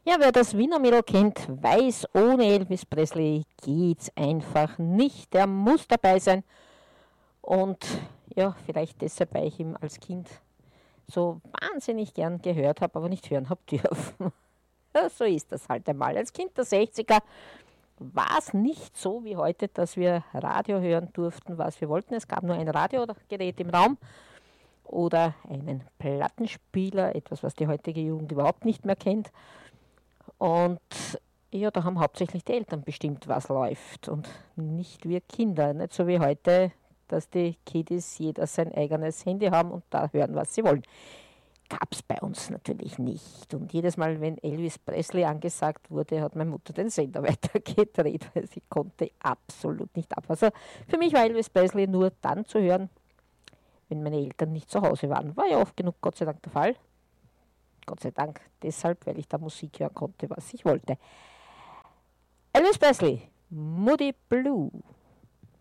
Ja, wer das Wiener Mädel kennt, weiß, ohne Elvis Presley geht's einfach nicht. Der muss dabei sein. Und ja, vielleicht deshalb, weil ich ihn als Kind so wahnsinnig gern gehört habe, aber nicht hören habe dürfen. Ja, so ist das halt einmal. Als Kind der 60er war es nicht so wie heute, dass wir Radio hören durften, was wir wollten. Es gab nur ein Radiogerät im Raum oder einen Plattenspieler, etwas, was die heutige Jugend überhaupt nicht mehr kennt. Und ja, da haben hauptsächlich die Eltern bestimmt, was läuft und nicht wir Kinder. Nicht so wie heute, dass die Kiddies jeder sein eigenes Handy haben und da hören, was sie wollen. Gab es bei uns natürlich nicht. Und jedes Mal, wenn Elvis Presley angesagt wurde, hat meine Mutter den Sender weitergedreht, weil sie konnte absolut nicht ab. Also für mich war Elvis Presley nur dann zu hören, wenn meine Eltern nicht zu Hause waren. War ja oft genug, Gott sei Dank, der Fall. Gott sei Dank deshalb, weil ich da Musik hören konnte, was ich wollte. Elvis Presley, Moody Blue.